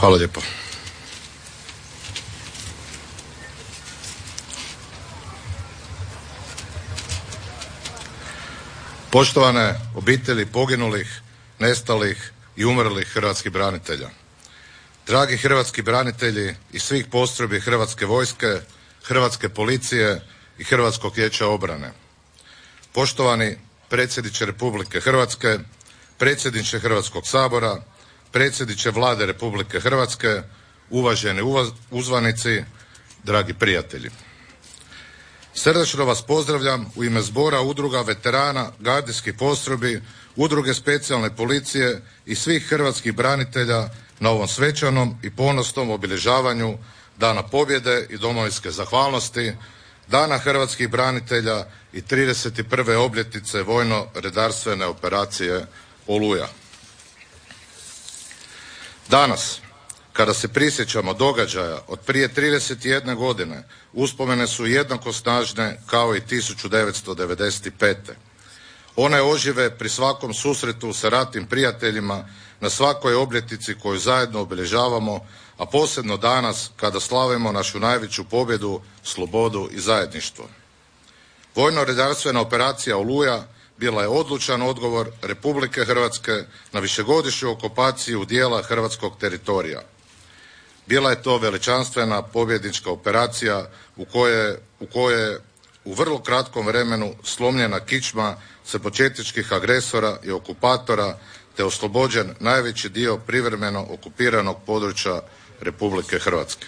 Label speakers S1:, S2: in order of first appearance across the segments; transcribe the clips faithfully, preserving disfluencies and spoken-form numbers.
S1: Hvala lijepo. Poštovane obitelji poginulih, nestalih i umrlih hrvatskih branitelja. Dragi hrvatski branitelji iz svih postrojbi Hrvatske vojske, Hrvatske policije i Hrvatskog vijeća obrane. Poštovani predsjedniče Republike Hrvatske, predsjedniče Hrvatskog sabora, predsjedniče Vlade Republike Hrvatske, uvaženi uzvanici, dragi prijatelji. Srdačno vas pozdravljam u ime Zbora udruga veterana gardijskih postrojbi, Udruge specijalne policije i svih hrvatskih branitelja na ovom svečanom i ponosnom obilježavanju Dana pobjede i domovinske zahvalnosti, Dana hrvatskih branitelja i trideset prve obljetnice vojno-redarstvene operacije Oluja. Danas, kada se prisjećamo događaja od prije trideset jedne godine, uspomene su jednako snažne kao i tisuću devetsto devedeset pete. One ožive pri svakom susretu sa ratnim prijateljima, na svakoj obljetnici koju zajedno obilježavamo, a posebno danas kada slavimo našu najveću pobjedu, slobodu i zajedništvo. Vojno-redarstvena operacija Oluja bila je odlučan odgovor Republike Hrvatske na višegodišnju okupaciju dijela hrvatskog teritorija. Bila je to veličanstvena pobjednička operacija u kojoj u koje u vrlo kratkom vremenu slomljena kičma srbočetničkih agresora i okupatora te oslobođen najveći dio privremeno okupiranog područja Republike Hrvatske.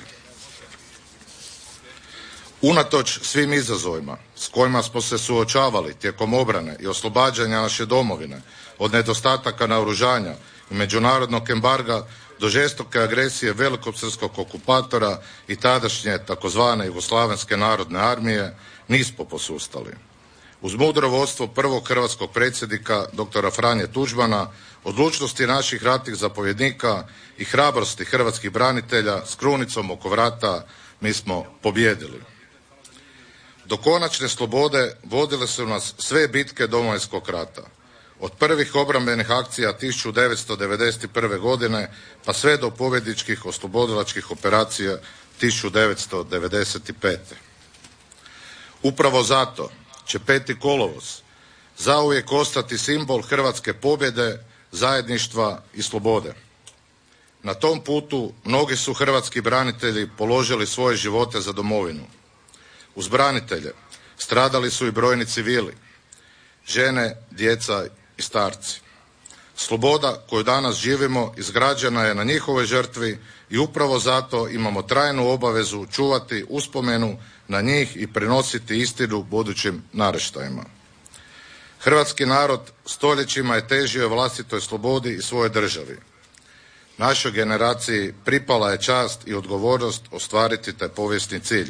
S1: Unatoč svim izazovima s kojima smo se suočavali tijekom obrane i oslobađanja naše domovine od nedostataka naoružanja i međunarodnog embarga do žestoke agresije velikosrpskog okupatora i tadašnje takozvane Jugoslavenske narodne armije, nismo posustali. Uz mudro vodstvo prvog hrvatskog predsjednika doktora Franje Tuđmana, odlučnosti naših ratnih zapovjednika i hrabrosti hrvatskih branitelja s krunicom oko vrata mi smo pobijedili. Do konačne slobode vodile su nas sve bitke Domovinskog rata. Od prvih obrambenih akcija tisuću devetsto devedeset prve. godine pa sve do pobjedničkih oslobodilačkih operacija tisuću devetsto devedeset pete. Upravo zato će peti kolovoz zauvijek ostati simbol hrvatske pobjede, zajedništva i slobode. Na tom putu mnogi su hrvatski branitelji položili svoje živote za domovinu. Uz branitelje stradali su i brojni civili, žene, djeca i starci. Sloboda koju danas živimo izgrađena je na njihovoj žrtvi i upravo zato imamo trajnu obavezu čuvati uspomenu na njih i prenositi istinu budućim naraštajima. Hrvatski narod stoljećima je težio vlastitoj slobodi i svojoj državi. Našoj generaciji pripala je čast i odgovornost ostvariti taj povijesni cilj.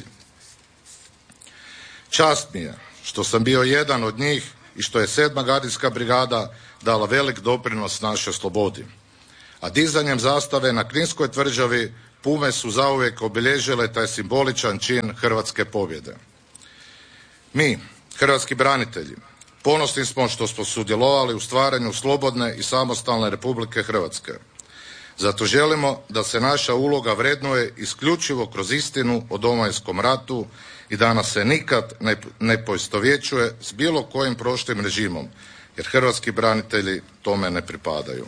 S1: Čast mi je što sam bio jedan od njih i što je sedma gardijska brigada dala velik doprinos našoj slobodi. A dizanjem zastave na Kninskoj tvrđavi Pume su zauvijek obilježile taj simboličan čin hrvatske pobjede. Mi, hrvatski branitelji, ponosni smo što smo sudjelovali u stvaranju slobodne i samostalne Republike Hrvatske. Zato želimo da se naša uloga vrednuje isključivo kroz istinu o Domovinskom ratu i da nas se nikad ne, ne poistovjećuje s bilo kojim prošlim režimom, jer hrvatski branitelji tome ne pripadaju.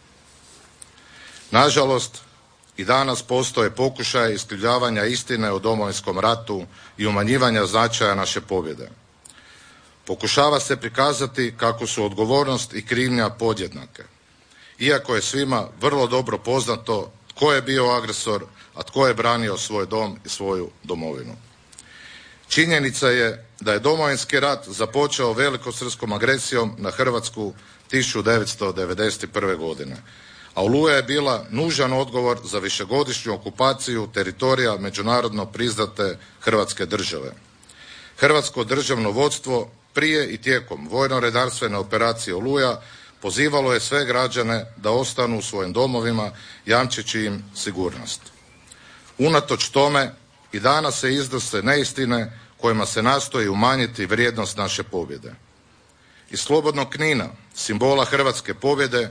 S1: Nažalost, i danas postoje pokušaje iskrivljavanja istine o Domovinskom ratu i umanjivanja značaja naše pobjede. Pokušava se prikazati kako su odgovornost i krivnja podjednake, iako je svima vrlo dobro poznato tko je bio agresor, a tko je branio svoj dom i svoju domovinu. Činjenica je da je Domovinski rat započeo velikosrpskom agresijom na Hrvatsku tisuću devetsto devedeset prve. godine, a Oluja je bila nužan odgovor za višegodišnju okupaciju teritorija međunarodno priznate Hrvatske države. Hrvatsko državno vodstvo prije i tijekom vojno-redarstvene operacije Oluja pozivalo je sve građane da ostanu u svojim domovima jamčeći im sigurnost. Unatoč tome i danas se iznose neistine kojima se nastoji umanjiti vrijednost naše pobjede. Iz slobodnog Knina, simbola hrvatske pobjede,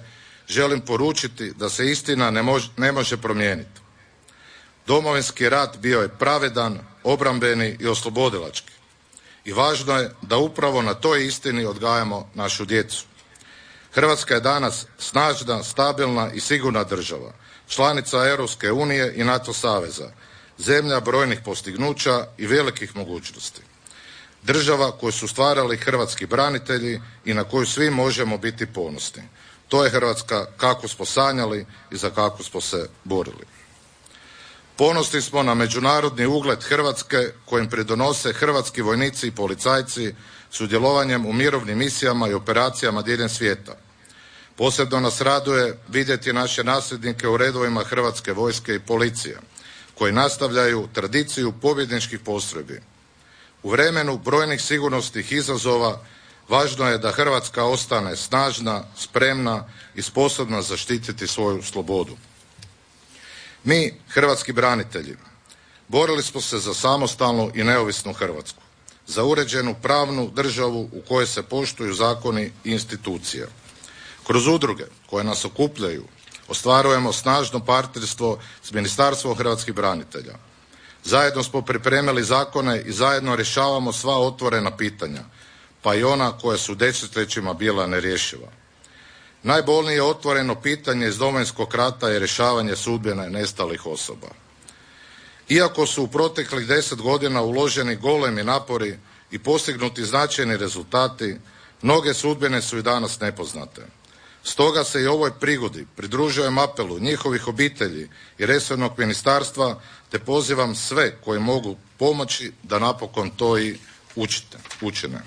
S1: želim poručiti da se istina ne može, ne može promijeniti. Domovinski rat bio je pravedan, obrambeni i oslobodilački. I važno je da upravo na toj istini odgajamo našu djecu. Hrvatska je danas snažna, stabilna i sigurna država, članica Europske unije i NATO saveza, zemlja brojnih postignuća i velikih mogućnosti. Država koju su stvarali hrvatski branitelji i na koju svi možemo biti ponosni. To je Hrvatska kako smo sanjali i za kako smo se borili. Ponosni smo na međunarodni ugled Hrvatske kojim pridonose hrvatski vojnici i policajci sudjelovanjem u mirovnim misijama i operacijama diljem svijeta. Posebno nas raduje vidjeti naše nasljednike u redovima Hrvatske vojske i policije, koji nastavljaju tradiciju pobjedničkih postrojbi. U vremenu brojnih sigurnosnih izazova važno je da Hrvatska ostane snažna, spremna i sposobna zaštititi svoju slobodu. Mi, hrvatski branitelji, borili smo se za samostalnu i neovisnu Hrvatsku, za uređenu pravnu državu u kojoj se poštuju zakoni i institucije. Kroz udruge koje nas okupljaju ostvarujemo snažno partnerstvo s Ministarstvom hrvatskih branitelja. Zajedno smo pripremili zakone i zajedno rješavamo sva otvorena pitanja, pa i ona koja su desetljećima bila nerješiva. Najbolnije otvoreno pitanje iz Domovinskog rata je rješavanje sudbine nestalih osoba. Iako su u proteklih deset godina uloženi golemi napori i postignuti značajni rezultati, mnoge sudbine su i danas nepoznate. Stoga se i ovoj prigodi pridružujem apelu njihovih obitelji i resornog ministarstva te pozivam sve koji mogu pomoći da napokon to i učite, učine.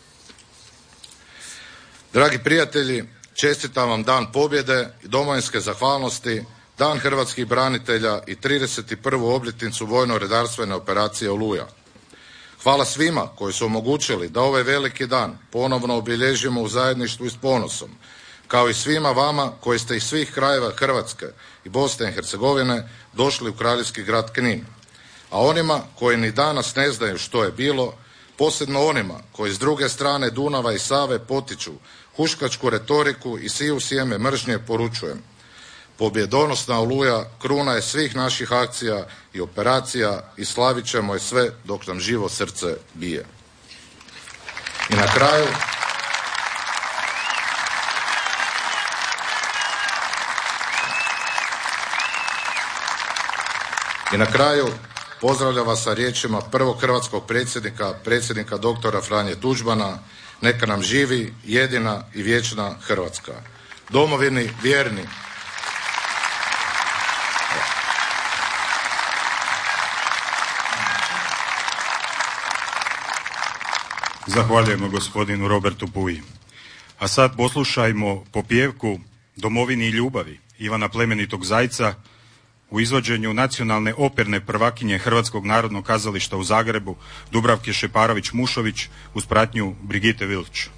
S1: Dragi prijatelji, čestitam vam Dan pobjede i domovinske zahvalnosti, Dan hrvatskih branitelja i trideset prvu obljetnicu vojno-redarstvene operacije Oluja. Hvala svima koji su omogućili da ovaj veliki dan ponovno obilježimo u zajedništvu i s ponosom, kao i svima vama koji ste iz svih krajeva Hrvatske i Bosne i Hercegovine došli u kraljevski grad Knin. A onima koji ni danas ne znaju što je bilo, posebno onima koji s druge strane Dunava i Save potiču huškačku retoriku i siju sjeme mržnje, poručujem: pobjedonosna Oluja kruna je svih naših akcija i operacija i slavit ćemo je sve dok nam živo srce bije. I na kraju, I na kraju pozdravljam vas sa riječima prvog hrvatskog predsjednika, predsjednika doktora Franje Tuđmana: neka nam živi jedina i vječna Hrvatska. Domovini vjerni.
S2: Zahvaljujemo gospodinu Robertu Puji. A sad poslušajmo popjevku Domovini i ljubavi Ivana Plemenitog Zajca u izvođenju nacionalne operne prvakinje Hrvatskog narodnog kazališta u Zagrebu Dubravke Šeparović Mušović uz pratnju Brigite Vilč.